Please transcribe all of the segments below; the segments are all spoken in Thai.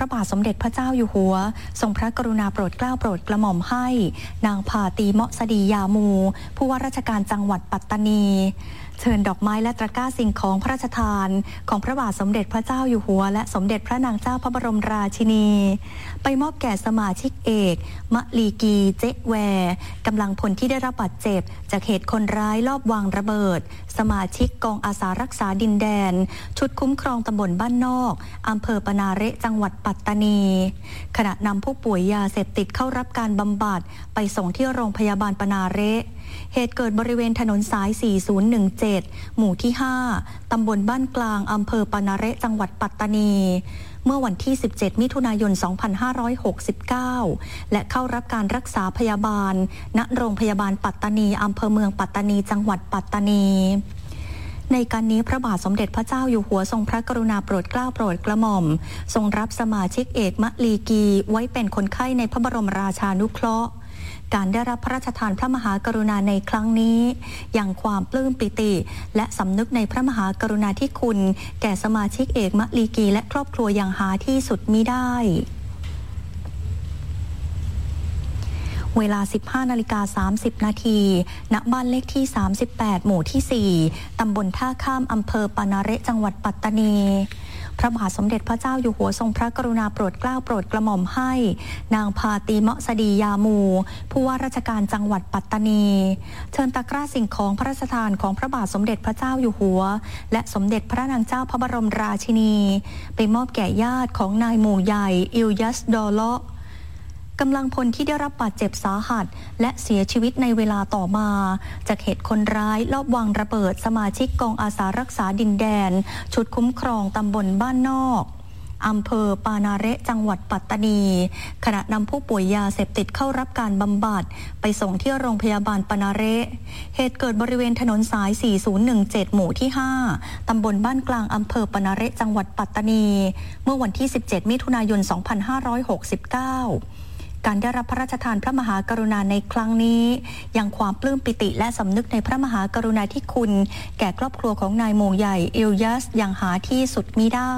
ระบาทสมเด็จพระเจ้าอยู่หัวทรงพระกรุณาโปรดเกล้าโปรดกระหม่อมให้นางพาตีเมาะสดียามูผู้ว่าราชการจังหวัดปัตตานีเชิญดอกไม้และตะกร้าสิ่งของพระราชทานของพระบาทสมเด็จพระเจ้าอยู่หัวและสมเด็จพระนางเจ้าพระบรมราชินีไปมอบแก่สมาชิกเอกมะลีกีเจ๊แวกำลังพลที่ได้รับบาดเจ็บจากเหตุคนร้ายลอบวางระเบิดสมาชิกกองอาสารักษาดินแดนชุดคุ้มครองตำบลบ้านนอกอำเภอปนาเระจังหวัดปัตตานีขณะนำผู้ป่วยยาเสพติดเข้ารับการบำบัดไปส่งที่โรงพยาบาลปนาเระเหตุเกิดบริเวณถนนสาย 4017 หมู่ที่ 5 ตำบลบ้านกลางอำเภอปนาเระจังหวัดปัตตานีเมื่อวันที่ 17 มิถุนายน 2569 และเข้ารับการรักษาพยาบาลณโรงพยาบาลปัตตานีอำเภอเมืองปัตตานีจังหวัดปัตตานีในการนี้พระบาทสมเด็จพระเจ้าอยู่หัวทรงพระกรุณาโปรดเกล้าโปรดกระหม่อมทรงรับสมาชิกเอกมะลีกีไว้เป็นคนไข้ในพระบรมราชานุเคราะห์การได้รับพระราชทานพระมหากรุณาในครั้งนี้ยังความปลื้มปิติและสำนึกในพระมหากรุณาธิคุณแก่สมาชิกเอกมะลีกีและครอบครัวอย่างหาที่สุดมิได้เวลา 15:30 นาทีณบ้านเลขที่ 38 หมู่ที่ 4 ตำบลท่าข้ามอำเภอปานาเระจังหวัดปัตตานีพระบาทสมเด็จพระเจ้าอยู่หัวทรงพระกรุณาโปรดเกล้าโปรดกระหม่อมให้นางพาตีเมาะสดียามูผู้ว่าราชการจังหวัดปัตตานีเชิญตะกร้าสิ่งของพระราชทานของพระบาทสมเด็จพระเจ้าอยู่หัวและสมเด็จพระนางเจ้าพระบรมราชินีไปมอบแก่ญาติของนายหมู่ใหญ่อิลยัสดอเลาะกำลังพลที่ได้รับบาดเจ็บสาหัสและเสียชีวิตในเวลาต่อมาจากเหตุคนร้ายลอบวางระเบิดสมาชิกกองอาสารักษาดินแดนชุดคุ้มครองตำบลบ้านนอกอำเภอปานาเระจังหวัดปัตตานีขณะนำผู้ป่วยยาเสพติดเข้ารับการบำบัดไปส่งที่โรงพยาบาลปานาเระเหตุเกิดบริเวณถนนสาย 4017 หมู่ที่ 5 ตำบลบ้านกลางอำเภอปานาเระจังหวัดปัตตานีเมื่อวันที่ 17 มิถุนายน 2569การได้รับพระราชทานพระมหากรุณาในครั้งนี้ยังความปลื้มปิติและสำนึกในพระมหากรุณาธิคุณแก่ครอบครัวของนายหมู่ใหญ่อิลยัสอย่างหาที่สุดมิได้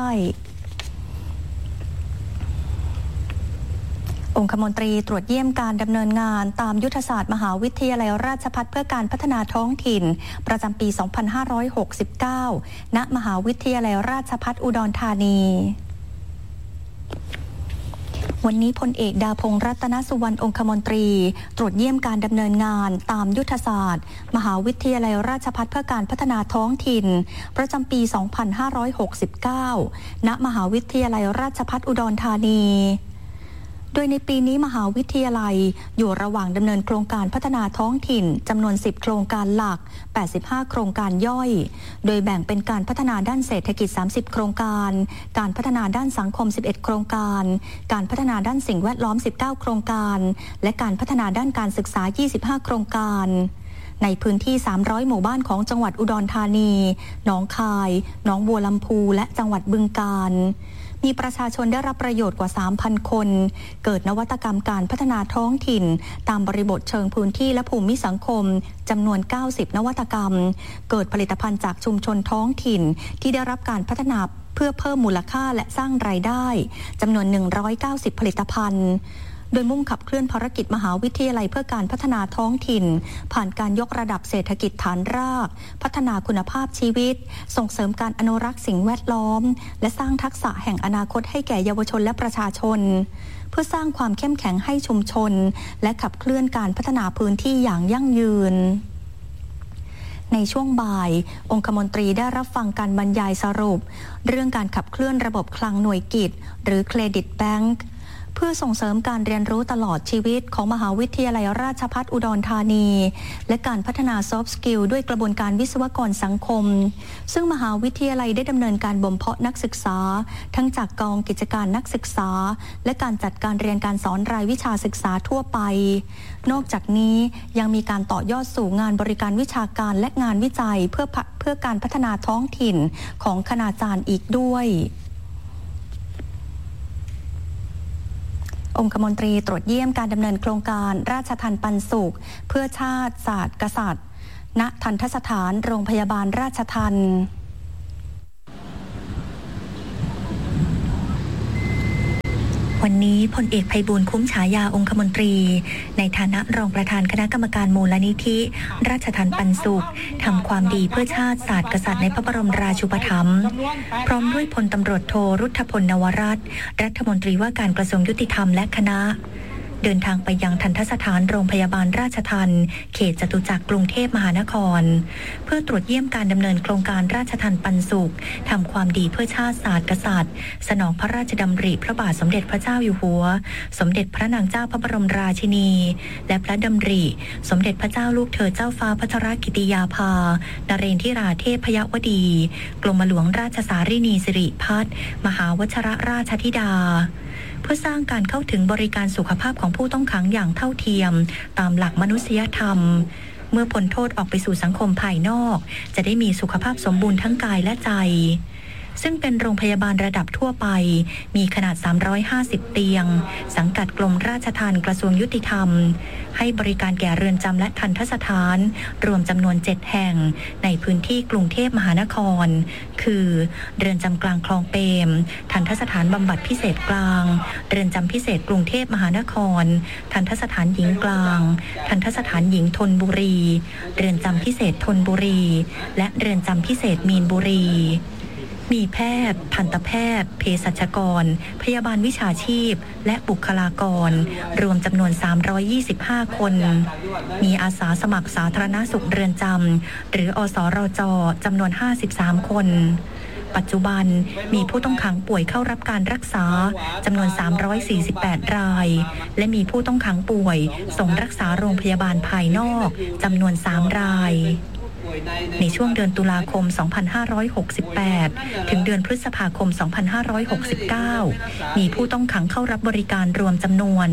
องคมนตรีตรวจเยี่ยมการดำเนินงานตามยุทธศาสตร์มหาวิทยาลัยราชภัฏเพื่อการพัฒนาท้องถิ่นประจำปี 2569 ณ มหาวิทยาลัยราชภัฏอุดรธานีวันนี้พลเอกดาพงษ์รัตนสุวรรณองคมนตรีตรวจเยี่ยมการดำเนินงานตามยุทธศาสตร์มหาวิทยาลัยราชภัฏเพื่อการพัฒนาท้องถิ่นประจำปี 2569 ณ มหาวิทยาลัยราชภัฏอุดรธานีโดยในปีนี้มหาวิทยาลัยอยู่ระหว่างดำเนินโครงการพัฒนาท้องถิ่นจำนวน 10 โครงการหลัก 85 โครงการย่อยโดยแบ่งเป็นการพัฒนาด้านเศรษฐกิจ 30 โครงการการพัฒนาด้านสังคม 11 โครงการการพัฒนาด้านสิ่งแวดล้อม 19 โครงการและการพัฒนาด้านการศึกษา 25 โครงการในพื้นที่ 300 หมู่บ้านของจังหวัดอุดรธานีหนองคายหนองบัวลำพูและจังหวัดบึงกาฬมีประชาชนได้รับประโยชน์กว่า 3,000 คนเกิดนวัตกรรมการพัฒนาท้องถิ่นตามบริบทเชิงพื้นที่และภูมิสังคมจำนวน 90 นวัตกรรมเกิดผลิตภัณฑ์จากชุมชนท้องถิ่นที่ได้รับการพัฒนาเพื่อเพิ่มมูลค่าและสร้างรายได้จำนวน 190 ผลิตภัณฑ์โดยมุ่งขับเคลื่อนภารกิจมหาวิทยาลัยเพื่อการพัฒนาท้องถิ่นผ่านการยกระดับเศรษฐกิจฐานรากพัฒนาคุณภาพชีวิตส่งเสริมการอนุรักษ์สิ่งแวดล้อมและสร้างทักษะแห่งอนาคตให้แก่เยาวชนและประชาชนเพื่อสร้างความเข้มแข็งให้ชุมชนและขับเคลื่อนการพัฒนาพื้นที่อย่างยั่งยืนในช่วงบ่ายองคมนตรีได้รับฟังการบรรยายสรุปเรื่องการขับเคลื่อนระบบคลังหน่วยกิจหรือเครดิตแบงก์เพื่อส่งเสริมการเรียนรู้ตลอดชีวิตของมหาวิทยาลัยราชภัฏอุดรธานีและการพัฒนาซอฟต์สกิลด้วยกระบวนการวิศวกรสังคมซึ่งมหาวิทยาลัยได้ดำเนินการบ่มเพาะนักศึกษาทั้งจากกองกิจการนักศึกษาและการจัดการเรียนการสอนรายวิชาศึกษาทั่วไปนอกจากนี้ยังมีการต่อยอดสู่งานบริการวิชาการและงานวิจัยเพื่อการพัฒนาท้องถิ่นของคณาจารย์อีกด้วยองคมนตรีตรวจเยี่ยมการดำเนินโครงการราชทัณฑ์ปันสุขเพื่อชาติศาสตร์กษัตริย์ณทัณฑสถานโรงพยาบาลราชทัณฑ์วันนี้พลเอกไพบูลย์คุ้มฉายาองคมนตรีในฐานะรองประธานคณะกรรมการมูลนิธิราชทัณฑ์ปันสุขทำความดีเพื่อชาติศาสตร์กษัตริย์ในพระบรมราชูปถัมภ์พร้อมด้วยพลตำรวจโทรุทธพลนวรัตน์รัฐมนตรีว่าการกระทรวงยุติธรรมและคณะเดินทางไปยังทัณฑสถานโรงพยาบาลราชทัณฑ์เขตจตุจักรกรุงเทพมหานครเพื่อตรวจเยี่ยมการดำเนินโครงการราชทัณฑ์ปันสุขทำความดีเพื่อชาติศาสตร์กษัตริย์สนองพระราชดำริพระบาทสมเด็จพระเจ้าอยู่หัวสมเด็จพระนางเจ้าพระบรมราชินีและพระดำริสมเด็จพระเจ้าลูกเธอเจ้าฟ้าพัชรกิติยาภานเรนทิราเทพยวดีกรมหลวงราชสารินีสิริพัฒน์มหาวชิรราชธิดาเพื่อสร้างการเข้าถึงบริการสุขภาพของผู้ต้องขังอย่างเท่าเทียมตามหลักมนุษยธรรมเมื่อพ้นโทษออกไปสู่สังคมภายนอกจะได้มีสุขภาพสมบูรณ์ทั้งกายและใจซึ่งเป็นโรงพยาบาลระดับทั่วไปมีขนาด350เตียงสังกัดกรมราชทัณฑ์กระทรวงยุติธรรมให้บริการแก่เรือนจำและทัณฑสถานรวมจำนวน7แห่งในพื้นที่กรุงเทพมหานครคือเรือนจำกลางคลองเปรมทัณฑสถานบำบัดพิเศษกลางเรือนจำพิเศษกรุงเทพมหานครทัณฑสถานหญิงกลางทัณฑสถานหญิงธนบุรีเรือนจำพิเศษธนบุรีและเรือนจำพิเศษมีนบุรีมีแพทย์ทันตแพทย์เภสัชกรพยาบาลวิชาชีพและบุคลากรรวมจำนวน325คนมีอาสาสมัครสาธารณสุขเรือนจำหรืออสรจจำนวน53คนปัจจุบันมีผู้ต้องขังป่วยเข้ารับการรักษาจำนวน348รายและมีผู้ต้องขังป่วยส่งรักษาโรงพยาบาลภายนอกจำนวน3รายในช่วงเดือนตุลาคม 2568 ถึงเดือนพฤษภาคม 2569 มีผู้ต้องขังเข้ารับบริการรวมจำนวน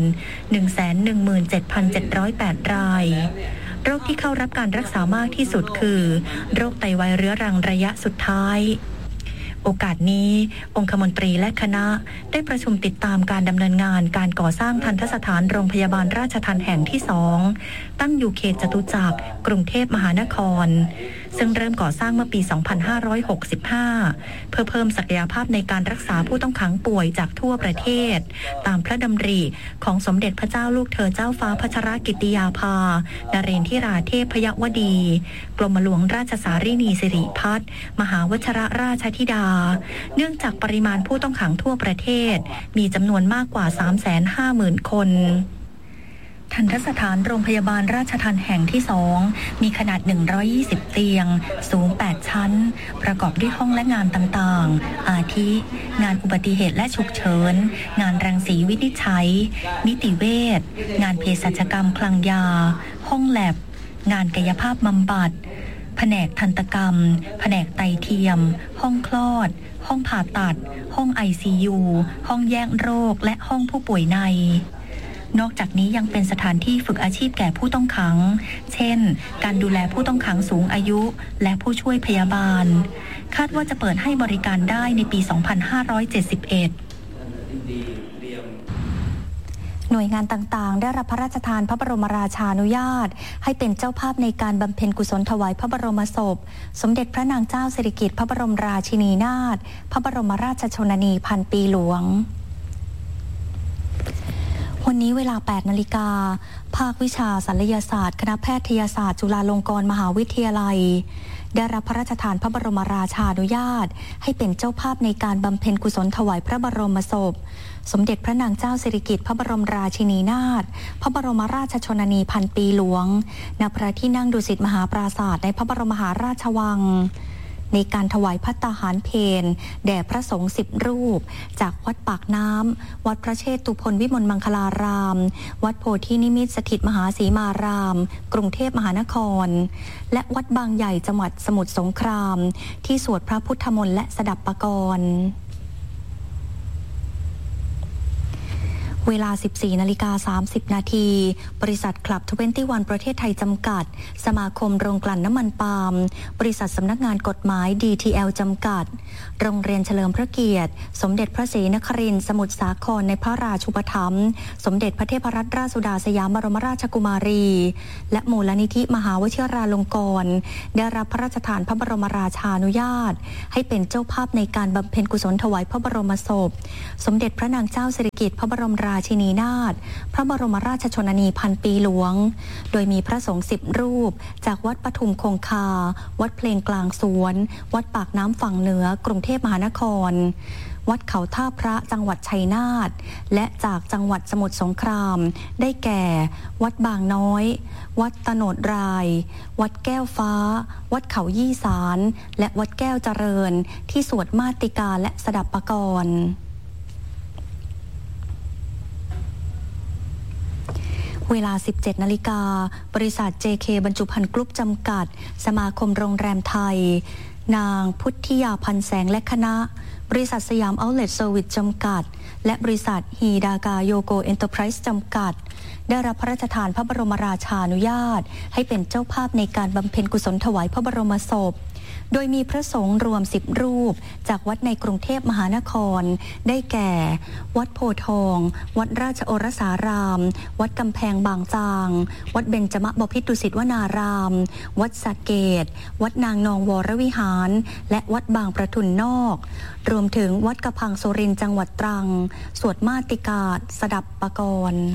117,708 รายโรคที่เข้ารับการรักษามากที่สุดคือโรคไตวายเรื้อรังระยะสุดท้ายโอกาสนี้องคมนตรีและคณะได้ประชุมติดตามการดำเนินงานการก่อสร้างทัณฑสถานโรงพยาบาลราชทัณฑ์แห่งที่2ตั้งอยู่เขตจตุจักรกรุงเทพมหานครซึ่งเริ่มก่อสร้างเมื่อปี 2565 เพื่อเพิ่มศักยภาพในการรักษาผู้ต้องขังป่วยจากทั่วประเทศตามพระดำริของสมเด็จพระเจ้าลูกเธอเจ้าฟ้าพัชรกิติยาภานเรนทิราเทพยวดีกรมหลวงราชสารินีสิริพัฒน์มหาวชิรราชธิดาเนื่องจากปริมาณผู้ต้องขังทั่วประเทศมีจำนวนมากกว่า 350,000 คนทัณฑสถานโรงพยาบาลราชทัณฑ์แห่งที่2มีขนาด120เตียงสูง8ชั้นประกอบด้วยห้องและงานต่างๆอาทิงานอุบัติเหตุและฉุกเฉินงานรังสีวินิจฉัยนิติเวชงานเภสัชกรรมคลังยาห้องแลบงานกายภาพบำบัดแผนกทันตกรรมแผนกไตเทียมห้องคลอดห้องผ่าตัดห้อง ICU ห้องแยกโรคและห้องผู้ป่วยในนอกจากนี้ยังเป็นสถานที่ฝึกอาชีพแก่ผู้ต้องขังเช่นการดูแลผู้ต้องขังสูงอายุและผู้ช่วยพยาบาลคาดว่าจะเปิดให้บริการได้ในปี 2571หน่วยงานต่างๆได้รับพระราชทานพระบรมราชานุญาตให้เป็นเจ้าภาพในการบำเพ็ญกุศลถวายพระบรมศพสมเด็จพระนางเจ้าสิริกิติ์พระบรมราชินีนาถพระบรมราชชนนีพันปีหลวงวันนี้เวลา 8 นาฬิกาภาควิชาศัลยศาสตร์คณะแพทยศาสตร์จุฬาลงกรณ์มหาวิทยาลัยได้รับพระราชทานพระบรมราชานุญาตให้เป็นเจ้าภาพในการบำเพ็ญกุศลถวายพระบรมศพสมเด็จพระนางเจ้าสิริกิติ์พระบรมราชินีนาถพระบรมราชชนนีพันปีหลวงณพระที่นั่งดุสิตมหาปราสาทในพระบรมมหาราชวังในการถวายภัตตาหารเพลแด่พระสงฆ์10 รูปจากวัดปากน้ำวัดพระเชตุพนวิมลมังคลารามวัดโพธินิมิตรสถิตมหาสีมารามกรุงเทพมหานครและวัดบางใหญ่จังหวัดสมุทรสงครามที่สวดพระพุทธมนต์และสดับปกรณ์เวลา 14:30 นาทีบริษัทคลับ21ประเทศไทยจำกัดสมาคมโรงกลั่นน้ำมันปาล์มบริษัทสำนักงานกฎหมาย DTL จำกัดโรงเรียนเฉลิมพระเกียรติสมเด็จพระศรีนครินทร์สมุทรสาครในพระราชูปถัมภ์สมเด็จพระเทพรัตนราชสุดาสยามบรมราชกุมารีและมูลนิธิมหาวชิราลงกรณ์ได้รับพระราชทานพระบรมราชานุญาตให้เป็นเจ้าภาพในการบำเพ็ญกุศลถวายพระบรมศพสมเด็จพระนางเจ้าสิริกิติ์พระบรมราชินีนาถพระบรมราชชนนีพันปีหลวงโดยมีพระสงฆ์10 รูปจากวัดปทุมคงคาวัดเพลงกลางสวนวัดปากน้ำฝั่งเหนือกรุงเทพมหานครวัดเขาท่าพระจังหวัดชัยนาทและจากจังหวัดสมุทรสงครามได้แก่วัดบางน้อยวัดตโนดรายวัดแก้วฟ้าวัดเขายี่สารและวัดแก้วเจริญที่สวดมาติกาและสดับปกรณ์เวลา 17 นาฬิกาบริษัท JK บรรจุภัณฑ์กรุ๊ปจำกัดสมาคมโรงแรมไทยนางพุทธิยาพันแสงและคณะบริษัทสยามเอาท์เล็ตเซอร์วิสจำกัดและบริษัทฮีดากาโยโกเอ็นเตอร์ไพรส์จำกัดได้รับพระราชทานพระบรมราชานุญาตให้เป็นเจ้าภาพในการบำเพ็ญกุศลถวายพระบรมศพโดยมีพระสงฆ์รวม10 รูปจากวัดในกรุงเทพมหานครได้แก่วัดโพธิ์ทองวัดราชโอรสารามวัดกำแพงบางจางวัดเบญจมบพิตรดุสิตวนารามวัดสะเกษวัดนางนองวรวิหารและวัดบางประทุนนอกรวมถึงวัดกระพังสุรินทร์จังหวัดตรังสวดมาติกาสดับปกรณ์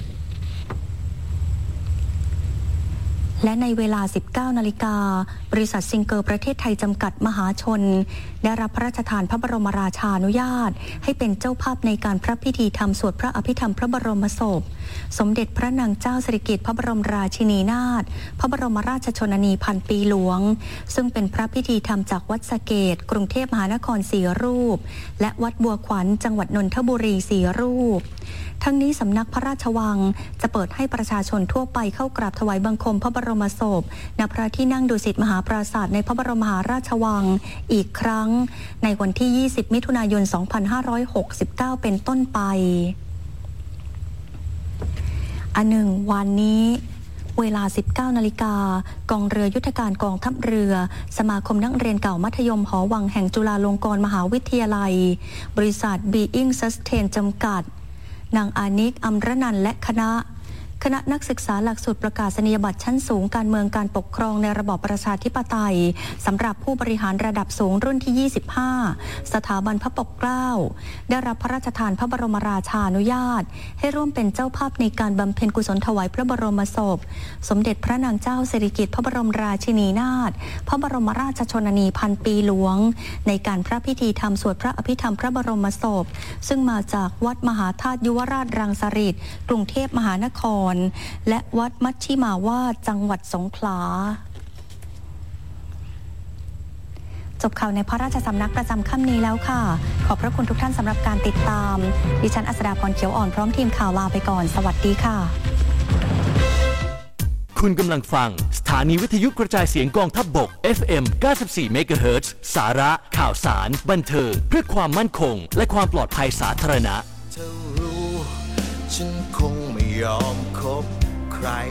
และในเวลา 19 นาฬิกาบริษัทซิงเกิลประเทศไทยจำกัดมหาชนได้รับพระราชทานพระบรมราชานุญาตให้เป็นเจ้าภาพในการพระพิธีทำสวดพระอภิธรรมพระบรมศพสมเด็จพระนางเจ้าสิริกิติ์พระบรมราชินีนาถพระบรมราชชนนีพันปีหลวงซึ่งเป็นพระพิธีทำจากวัดสะเกษกรุงเทพมหานคร4 รูปและวัดบัวขวัญจังหวัดนนทบุรี4 รูปทั้งนี้สำนักพระราชวังจะเปิดให้ประชาชนทั่วไปเข้ากราบถวายบังคมพระบรมศพณพระที่นั่งดุสิตมหาปราสาทในพระบรมมหาราชวังอีกครั้งในวันที่ 20 มิถุนายน 2569 เป็นต้นไปวันนี้เวลา 19 นาฬิกากองเรือยุทธการกองทัพเรือสมาคมนักเรียนเก่ามัธยมหอวังแห่งจุฬาลงกรณ์มหาวิทยาลัยบริษัท Being Sustain จำกัดนางอานิกอัมรนันท์และคณะนักศึกษาหลักสูตรประกาศนียบัตรชั้นสูงการเมืองการปกครองในระบอบประชาธิปไตยสำหรับผู้บริหารระดับสูงรุ่นที่ 25 สถาบันพระปกเกล้าได้รับพระราชทานพระบรมราชานุญาตให้ร่วมเป็นเจ้าภาพในการบำเพ็ญกุศลถวายพระบรมศพสมเด็จพระนางเจ้าสิริกิติ์พระบรมราชินีนาถพระบรมราชชนนีพันปีหลวงในการพระพิธีทำสวดพระอภิธรรมพระบรมศพซึ่งมาจากวัดมหาธาตุยุวราชรังสฤษฎ์กรุงเทพมหานครและวัดมัชชิมาวาสจังหวัดสงขลาจบข่าวในพระราชสำนักประจำค่ำนี้แล้วค่ะขอบพระคุณทุกท่านสำหรับการติดตามดิฉันอัศดาพรเขียวอ่อนพร้อมทีมข่าวลาไปก่อนสวัสดีค่ะคุณกำลังฟังสถานีวิทยุกระจายเสียงกองทัพบก FM 94 MHz สาระข่าวสารบันเทิงเพื่อความมั่นคงและความปลอดภัยสาธารณะเธอรู้ฉันคงไม่ยอมคบใคร